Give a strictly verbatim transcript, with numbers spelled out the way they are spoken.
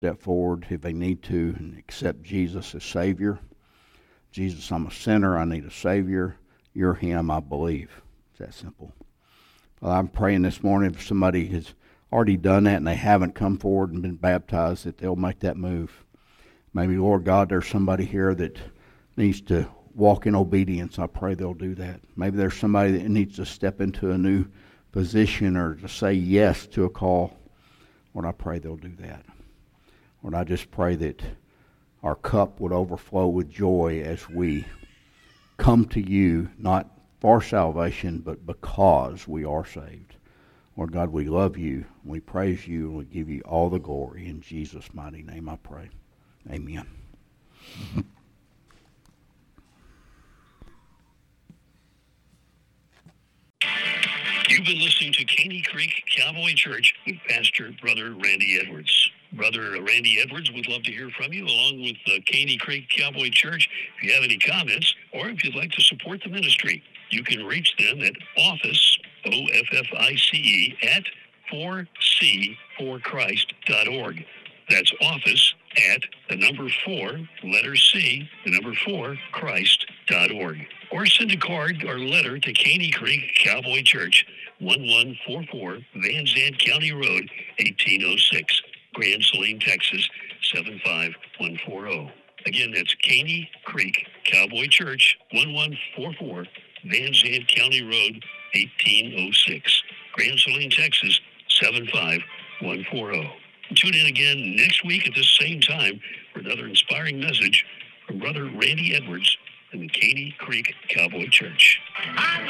step forward if they need to and accept Jesus as Savior. Jesus, I'm a sinner. I need a Savior. You're Him. I believe. It's that simple. Well, I'm praying this morning if somebody has already done that and they haven't come forward and been baptized, that they'll make that move. Maybe, Lord God, there's somebody here that needs to walk in obedience. I pray they'll do that. Maybe there's somebody that needs to step into a new position or to say yes to a call. Lord, I pray they'll do that. Lord, I just pray that our cup would overflow with joy as we come to you, not for salvation, but because we are saved. Lord God, we love you, we praise you, and we give you all the glory. In Jesus' mighty name I pray. Amen. You've been listening to Caney Creek Cowboy Church with Pastor Brother Randy Edwards. Brother Randy Edwards would love to hear from you, along with uh, Caney Creek Cowboy Church. If you have any comments, or if you'd like to support the ministry, you can reach them at office, O F F I C E, at four c four christ dot org. That's office at the number four, letter C, the number four, Christ dot org. Or send a card or letter to Caney Creek Cowboy Church, one one four four Van Zandt County Road, eighteen oh six, Grand Saline, Texas, seven five one four oh. Again, that's Caney Creek Cowboy Church, one one four four Van Zandt County Road, eighteen oh six, Grand Saline, Texas, seven five one four oh. Tune in again next week at this same time for another inspiring message from Brother Randy Edwards and the Caney Creek Cowboy Church.